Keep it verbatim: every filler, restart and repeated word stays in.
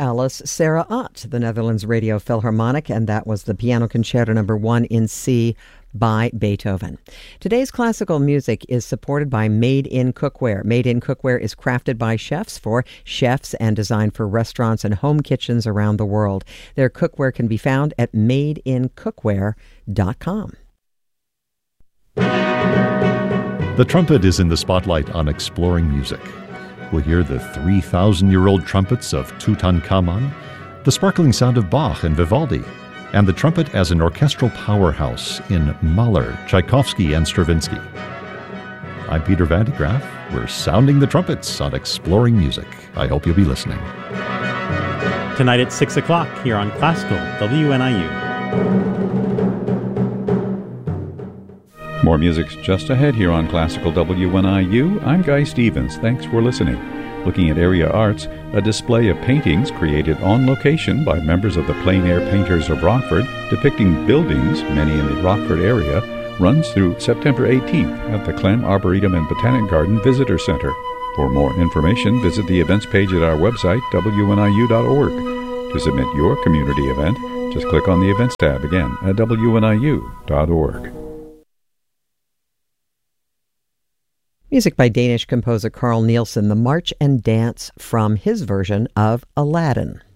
Alice Sarah Ott, the Netherlands Radio Philharmonic, and that was the Piano Concerto Number One in C by Beethoven. Today's classical music is supported by Made in Cookware. Made in Cookware is crafted by chefs for chefs and designed for restaurants and home kitchens around the world. Their cookware can be found at made in cookware dot com. The trumpet is in the spotlight on Exploring Music. We'll hear the three thousand year old trumpets of Tutankhamun, the sparkling sound of Bach and Vivaldi, and the trumpet as an orchestral powerhouse in Mahler, Tchaikovsky, and Stravinsky. I'm Peter Van de Graaff. We're sounding the trumpets on Exploring Music. I hope you'll be listening. Tonight at six o'clock here on Classical W N I U. More music's just ahead here on Classical W N I U. I'm Guy Stevens. Thanks for listening. Looking at Area Arts, a display of paintings created on location by members of the Plein Air Painters of Rockford depicting buildings, many in the Rockford area, runs through September eighteenth at the Clem Arboretum and Botanic Garden Visitor Center. For more information, visit the events page at our website, W N I U dot org. To submit your community event, just click on the Events tab again at W N I U dot org. Music by Danish composer Carl Nielsen, the March and Dance from his version of Aladdin.